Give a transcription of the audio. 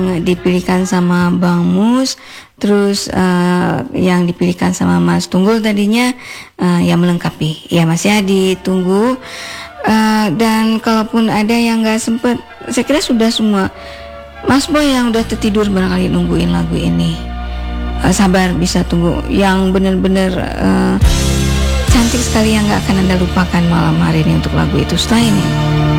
dipilihkan sama Bang Mus, terus yang dipilihkan sama Mas Tunggul tadinya yang melengkapi. Ya Mas ya, ditunggu. Dan kalaupun ada yang nggak sempet, saya kira sudah semua. Mas Boy yang udah tertidur barangkali nungguin lagu ini, sabar, bisa tunggu. Yang benar-benar cantik sekali yang nggak akan Anda lupakan malam hari ini untuk lagu itu setelah ini.